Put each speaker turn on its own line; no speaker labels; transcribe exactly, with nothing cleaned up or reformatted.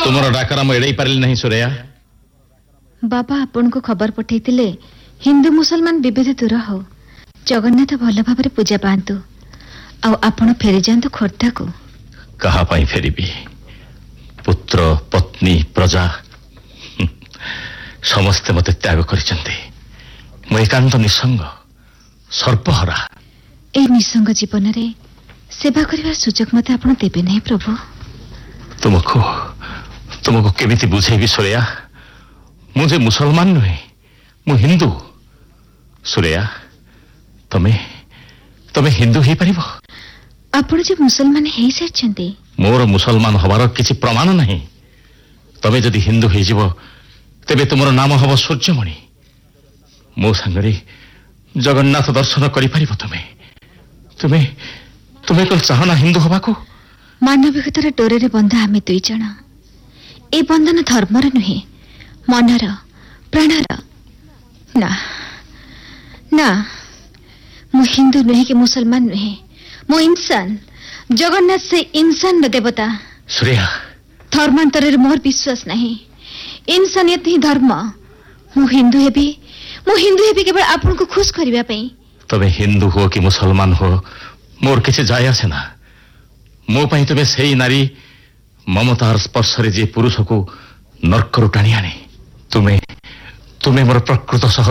तुमर डाकरा मु एड़ै पारिली नहीं सुरैया।
बाबा आपन को खबर पठैतिले हिंदू मुसलमान विभेद दूर हो, जगन्नाथ भल भाबरे पूजा पांतु आ आपण फेरी जांतु खोर्धा को।
कहा पाई फेरीबी? पुत्र पत्नी प्रजा समस्ते मते त्याग करिसंते। मु एकांत निसंग सर्पहरा।
ए निसंग जीवन रे सेवा करिवार सुजोग मते आपण देबे नहीं प्रभु।
तुमको तुमको केमिति बुझेबी सुरैया? मुझे मुसलमान नुहे, मु हिंदू। सुरैया तमे तमे हिंदू ही परिबो?
आपण जे मुसलमान हेई सारछंती।
मोर मुसलमान हबार किछि प्रमाण नहीं। तमे जदि हिंदू हेई जिवो तेबे तुमर नाम हबो सूर्यमणि। मो संगरे जगन्नाथ दर्शन करि परिबो तमे? तुमे तुमे कल चाहना हिंदू हबाको?
मानविकतार डोरे रे बंधा आमे दुई जण। ए बंधन धर्मर नुहे, मनर प्राणर। ना ना मु हिंदू नुहे कि मुसलमान नुहे, मु इंसान। जगन्नाथ से इंसान र देवता।
सुरैया
धर्मांतर रे मोर विश्वास नहीं। इंसानियत ही धर्म। मु हिंदू हेबी, मु हिंदू हेबी केवल आपन को खुश करिवा पई।
तबे हिंदू हो कि मुसलमान हो मोर किछि जाय आसे ना। मो पई तबे सेई नारी ममतार स्पर्श रे जे पुरुष को नरकरु टाणी आने। तुमे तुमे मोर प्रकृत सह